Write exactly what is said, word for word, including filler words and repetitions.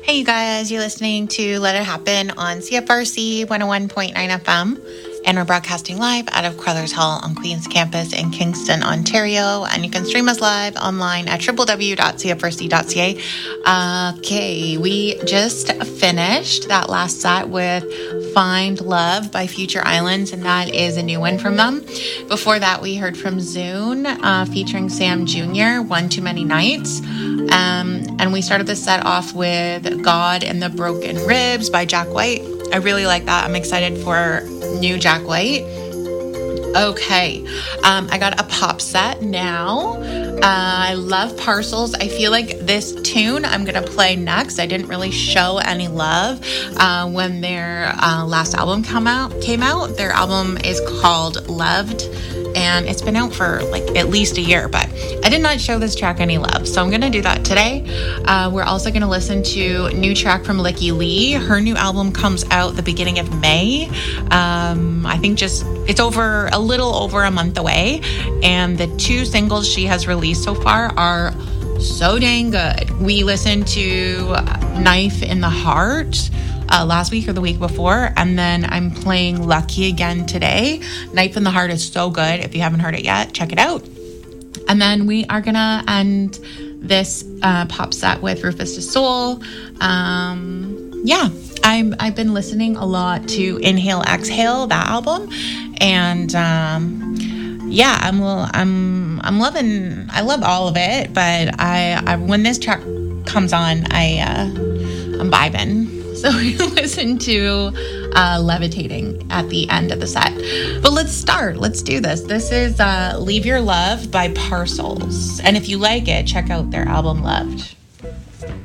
Hey, you guys, you're listening to Let It Happen on C F R C one oh one point nine F M, and we're broadcasting live out of Crowthers Hall on Queen's Campus in Kingston, Ontario, and you can stream us live online at w w w dot c f r c dot c a. Okay, we just finished that last set with Find Love by Future Islands, and that is a new one from them. Before that, we heard from Zune uh, featuring Sam Junior, One Too Many Nights. Um, and we started the set off with God and the Broken Ribs by Jack White. I really like that. I'm excited for new Jack White. Okay, um, I got a pop set now. Uh, I love Parcels. I feel like this tune I'm going to play next. I didn't really show any love uh, when their uh, last album come out, came out. Their album is called Loved, and it's been out for like at least a year, but I did not show this track any love, so I'm going to do that today. Uh, we're also going to listen to a new track from Licky Lee. Her new album comes out the beginning of May. Um, I think just, it's over a little over a month away, and the two singles she has released so far are so dang good. We listened to Knife in the Heart Uh, last week or the week before, and then I'm playing Lucky again today. Knife in the Heart is so good. If you haven't heard it yet, check it out. And then we are gonna end this uh, pop set with Rufus Du Sol. Um, yeah, I'm, I've been listening a lot to Inhale Exhale, that album, and um, yeah, I'm I'm I'm loving. I love all of it, but I, I when this track comes on, I uh, I'm vibing. So we listen to uh, Levitating at the end of the set. But let's start. Let's do this. This is uh, Leave Your Love by Parcels. And if you like it, check out their album Loved.